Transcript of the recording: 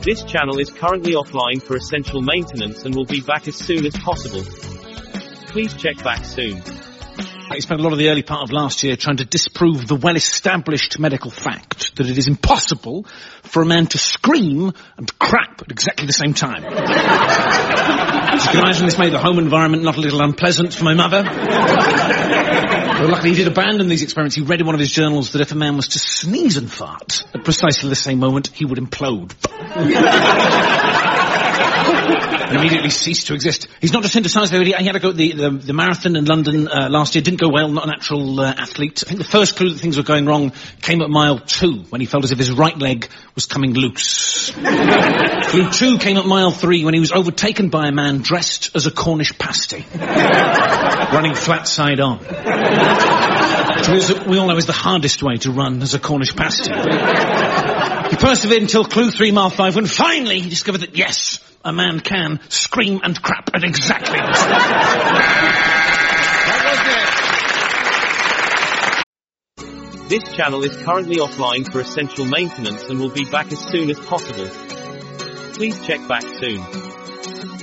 This channel is currently offline for essential maintenance and will be back as soon as possible. Please check back soon. I spent a lot of the early part of last year trying to disprove the well-established medical fact that it is impossible for a man to scream and crap at exactly the same time. As you can imagine, this made the home environment not a little unpleasant for my mother. But luckily he did abandon these experiments. He read in one of his journals that if a man was to sneeze and fart at precisely the same moment, he would implode. And immediately ceased to exist. He's not just into science, though. He had to go the marathon in London last year. Didn't go well, not a natural athlete. I think the first clue that things were going wrong came at mile 2, when he felt as if his right leg was coming loose. Clue 2 came at mile 3, when he was overtaken by a man dressed as a Cornish pasty, running flat side on. Which we all know is the hardest way to run as a Cornish pasty. He persevered until clue 3, mile 5, when finally he discovered that, yes, a man can scream and crap at exactly the same time. This channel is currently offline for essential maintenance and will be back as soon as possible. Please check back soon.